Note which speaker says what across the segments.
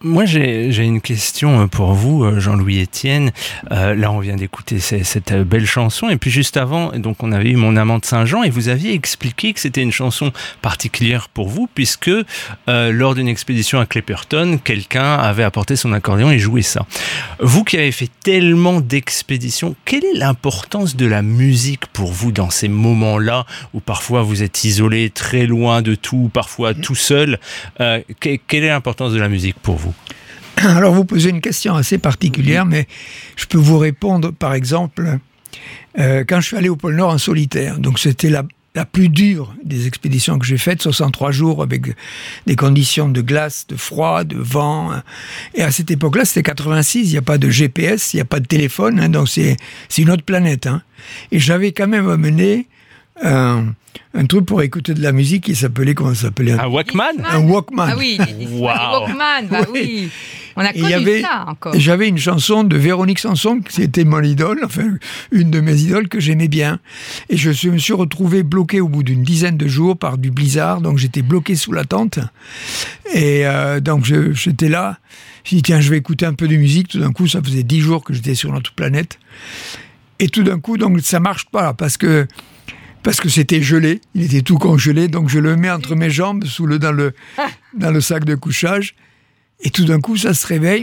Speaker 1: Moi, j'ai une question pour vous, Jean-Louis Etienne. Là, on vient d'écouter cette belle chanson. Et puis, juste avant, donc, on avait eu Mon amant de Saint-Jean. Et vous aviez expliqué que c'était une chanson particulière pour vous, puisque lors d'une expédition à Clapperton, quelqu'un avait apporté son accordéon et joué ça. Vous qui avez fait tellement d'expéditions, quelle est l'importance de la musique pour vous dans ces moments-là où parfois vous êtes isolé, très loin de tout, parfois tout seul? Quelle est l'importance de la musique pour vous?
Speaker 2: Alors vous posez une question assez particulière, mais je peux vous répondre par exemple quand je suis allé au pôle Nord en solitaire. Donc c'était la plus dure des expéditions que j'ai faites, 63 jours avec des conditions de glace, de froid, de vent. Et à cette époque-là, c'était 86, il n'y a pas de GPS, il n'y a pas de téléphone, hein, donc c'est une autre planète. Hein. Et j'avais quand même amené un truc pour écouter de la musique qui s'appelait, comment ça s'appelait?
Speaker 1: Un Walkman?
Speaker 2: Un Walkman.
Speaker 3: Ah oui, des Walkman, bah oui. On a connu ça encore.
Speaker 2: J'avais une chanson de Véronique Sanson, qui était mon idole, enfin une de mes idoles que j'aimais bien. Et je me suis retrouvé bloqué au bout d'une dizaine de jours par du blizzard, donc j'étais bloqué sous la tente. Et donc j'étais là, j'ai dit tiens, je vais écouter un peu de musique. Tout d'un coup, ça faisait 10 jours que j'étais sur notre planète. Et tout d'un coup, donc ça marche pas, parce que c'était gelé, il était tout congelé, donc je le mets entre mes jambes dans le sac de couchage, et tout d'un coup ça se réveille,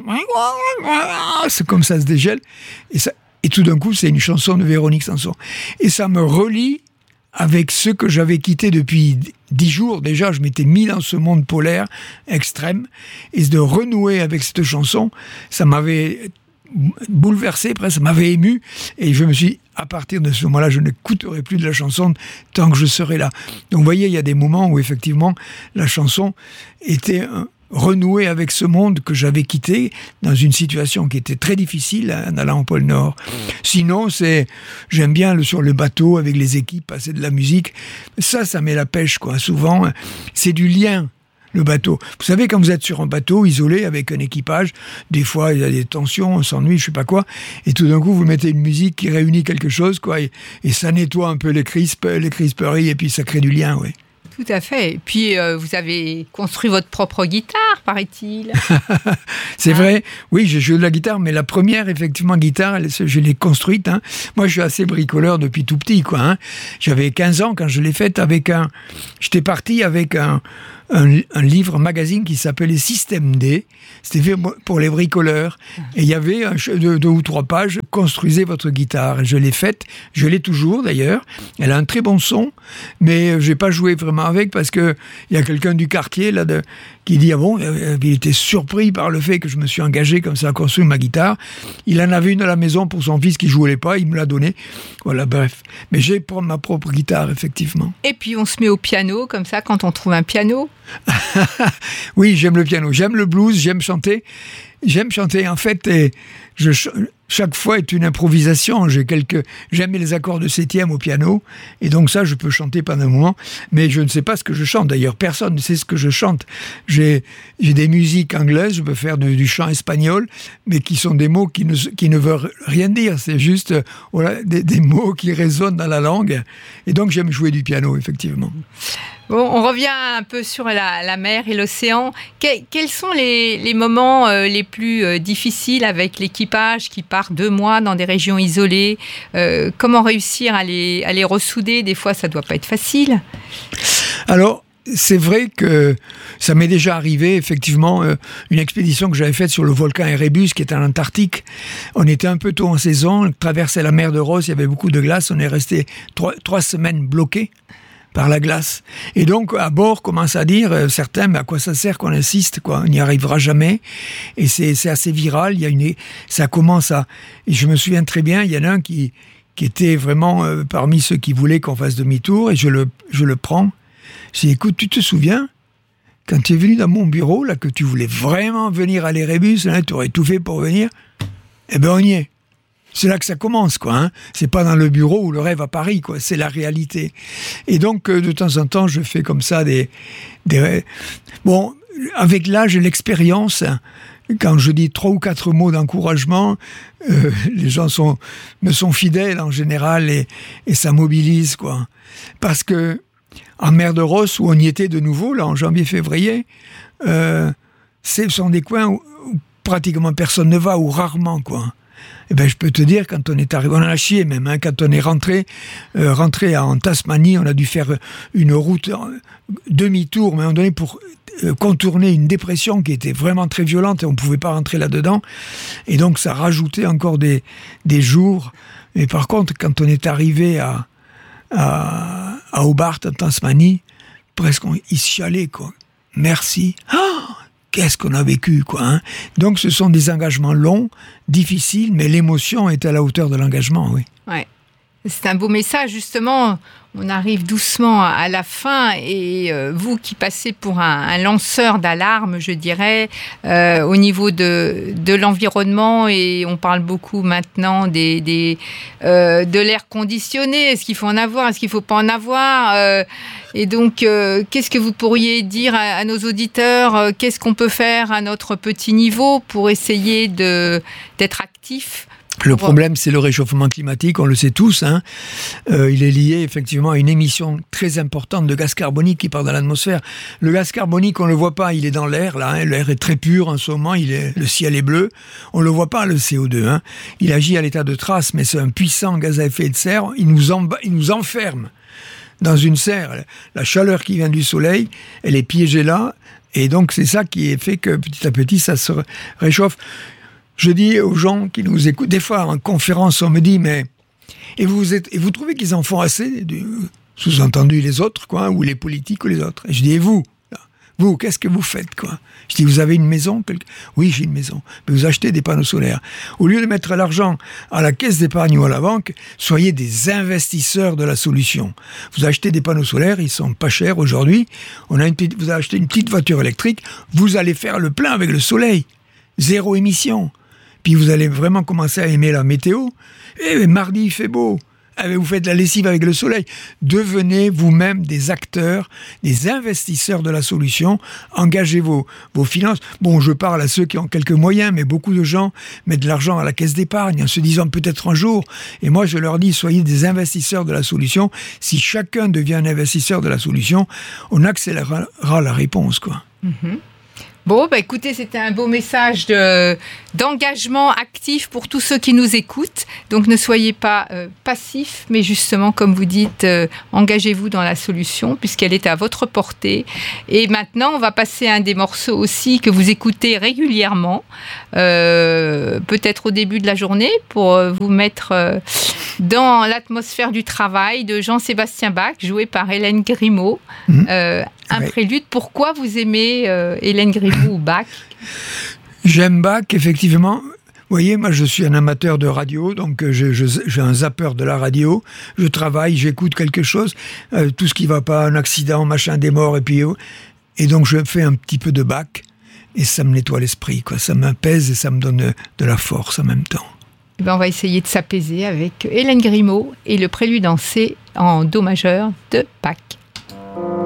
Speaker 2: c'est comme ça se dégèle, et tout d'un coup c'est une chanson de Véronique Sanson. Et ça me relie avec ce que j'avais quitté depuis 10 jours, déjà je m'étais mis dans ce monde polaire extrême, et de renouer avec cette chanson, ça m'avait bouleversé, presque, ça m'avait ému, et je me suis dit, à partir de ce moment-là, je n'écouterai plus de la chanson tant que je serai là. Donc vous voyez, il y a des moments où effectivement la chanson était renouée avec ce monde que j'avais quitté dans une situation qui était très difficile en allant au pôle Nord. Sinon, j'aime bien sur le bateau avec les équipes passer de la musique. Ça met la pêche, quoi. Souvent, c'est du lien. Le bateau. Vous savez, quand vous êtes sur un bateau isolé avec un équipage, des fois il y a des tensions, on s'ennuie, je sais pas quoi, et tout d'un coup vous mettez une musique qui réunit quelque chose, quoi, et ça nettoie un peu les crisperies, et puis ça crée du lien, oui.
Speaker 3: Tout à fait. Et puis, vous avez construit votre propre guitare, paraît-il.
Speaker 2: C'est vrai. Oui, j'ai joué de la guitare, mais la première, effectivement, guitare, je l'ai construite. Hein. Moi, je suis assez bricoleur depuis tout petit, quoi. Hein. J'avais 15 ans quand je l'ai faite j'étais parti avec un livre, un magazine qui s'appelait Système D. C'était fait pour les bricoleurs. Et il y avait 2 ou 3 pages, construisez votre guitare. Et je l'ai faite, je l'ai toujours d'ailleurs. Elle a un très bon son, mais je n'ai pas joué vraiment avec parce qu'il y a quelqu'un du quartier là, qui dit, ah bon, il était surpris par le fait que je me suis engagé comme ça à construire ma guitare. Il en avait une à la maison pour son fils qui ne jouait pas, il me l'a donnée. Voilà, bref. Mais j'ai ma propre guitare, effectivement.
Speaker 3: Et puis on se met au piano, comme ça, quand on trouve un piano.
Speaker 2: Oui, j'aime le piano, j'aime le blues, j'aime chanter. En fait, chaque fois est une improvisation. J'aime les accords de septième au piano, et donc ça, je peux chanter pendant un moment, mais je ne sais pas ce que je chante. D'ailleurs, personne ne sait ce que je chante. J'ai des musiques anglaises, je peux faire du chant espagnol, mais qui sont des mots qui ne veulent rien dire. C'est juste voilà, des mots qui résonnent dans la langue, et donc j'aime jouer du piano, effectivement.
Speaker 3: Bon, on revient un peu sur la mer et l'océan. Quels sont les moments les plus difficiles avec l'équipage qui part 2 mois dans des régions isolées? Comment réussir à les ressouder? Des fois, ça ne doit pas être facile.
Speaker 2: Alors, c'est vrai que ça m'est déjà arrivé, effectivement, une expédition que j'avais faite sur le volcan Erebus, qui est en Antarctique. On était un peu tôt en saison, on traversait la mer de Ross, il y avait beaucoup de glace, on est resté 3 semaines bloqués par la glace. Et donc, à bord, commencent à dire, certains, mais à quoi ça sert qu'on insiste, quoi, on n'y arrivera jamais. Et c'est assez viral, ça commence à... Et je me souviens très bien, il y en a un qui était vraiment parmi ceux qui voulaient qu'on fasse demi-tour, et je le prends. Je dis, écoute, tu te souviens, quand tu es venu dans mon bureau, là, que tu voulais vraiment venir à l'Erebus, tu aurais tout fait pour venir, eh ben on y est. C'est là que ça commence, quoi. Hein. C'est pas dans le bureau ou le rêve à Paris, quoi. C'est la réalité. Et donc, de temps en temps, je fais comme ça des... Bon, avec l'âge et l'expérience, quand je dis 3 ou 4 mots d'encouragement, les gens me sont fidèles en général et ça mobilise, quoi. Parce que en mer de Ross, où on y était de nouveau, là, en janvier-février, ce sont des coins pratiquement personne ne va, ou rarement, quoi. Eh ben, je peux te dire, quand on est arrivé, on en a chié même, hein, quand on est rentré en Tasmanie, on a dû faire une route demi-tour, mais à un moment donné, pour contourner une dépression qui était vraiment très violente et on ne pouvait pas rentrer là-dedans. Et donc, ça rajoutait encore des jours. Mais par contre, quand on est arrivé à Hobart, en Tasmanie, presque il se chialait, quoi. Merci. Qu'est-ce qu'on a vécu, quoi, hein. Donc, ce sont des engagements longs, difficiles, mais l'émotion est à la hauteur de l'engagement, oui.
Speaker 3: Ouais. C'est un beau message, justement. On arrive doucement à la fin et vous qui passez pour un lanceur d'alarme, je dirais, au niveau de l'environnement, et on parle beaucoup maintenant de l'air conditionné. Est-ce qu'il faut en avoir? Est-ce qu'il ne faut pas en avoir? Et donc, qu'est-ce que vous pourriez dire à nos auditeurs? Qu'est-ce qu'on peut faire à notre petit niveau pour essayer d'être actif?
Speaker 2: Le problème, c'est le réchauffement climatique, on le sait tous, hein. Il est lié effectivement à une émission très importante de gaz carbonique qui part dans l'atmosphère. Le gaz carbonique, on ne le voit pas, il est dans l'air, là, hein. L'air est très pur en ce moment, le ciel est bleu. On ne le voit pas, le CO2, hein. Il agit à l'état de trace, mais c'est un puissant gaz à effet de serre. Il nous enferme dans une serre. La chaleur qui vient du soleil, elle est piégée là, et donc c'est ça qui fait que petit à petit, ça se réchauffe. Je dis aux gens qui nous écoutent, des fois en conférence, on me dit, mais et vous trouvez qu'ils en font assez, sous-entendu les autres, quoi, ou les politiques ou les autres. Et je dis, et vous, là, vous, qu'est-ce que vous faites, quoi? Je dis, vous avez une maison? Oui, j'ai une maison. Mais vous achetez des panneaux solaires. Au lieu de mettre l'argent à la caisse d'épargne ou à la banque, soyez des investisseurs de la solution. Vous achetez des panneaux solaires, ils sont pas chers aujourd'hui. Vous achetez une petite voiture électrique, vous allez faire le plein avec le soleil. 0 émission. Puis vous allez vraiment commencer à aimer la météo. Et mardi, il fait beau. Vous faites la lessive avec le soleil. Devenez vous-même des acteurs, des investisseurs de la solution. Engagez vos finances. Bon, je parle à ceux qui ont quelques moyens, mais beaucoup de gens mettent de l'argent à la caisse d'épargne en se disant peut-être un jour. Et moi, je leur dis, soyez des investisseurs de la solution. Si chacun devient un investisseur de la solution, on accélérera la réponse, quoi.
Speaker 3: Mm-hmm. Bon, écoutez, c'était un beau message d'engagement actif pour tous ceux qui nous écoutent. Donc, ne soyez pas passifs, mais justement, comme vous dites, engagez-vous dans la solution puisqu'elle est à votre portée. Et maintenant, on va passer à un des morceaux aussi que vous écoutez régulièrement, peut-être au début de la journée, pour vous mettre dans l'atmosphère du travail, de Jean-Sébastien Bach, joué par Hélène Grimaud. Un prélude. Pourquoi vous aimez Hélène Grimaud ou Bach?
Speaker 2: J'aime Bach, effectivement. Vous voyez, moi je suis un amateur de radio, donc j'ai un zappeur de la radio. Je travaille, j'écoute quelque chose, tout ce qui ne va pas, un accident, machin, des morts, et donc je fais un petit peu de Bach, et ça me nettoie l'esprit, quoi. Ça m'apaise et ça me donne de la force en même temps.
Speaker 3: On va essayer de s'apaiser avec Hélène Grimaud et le prélude en C en Do majeur de Bach.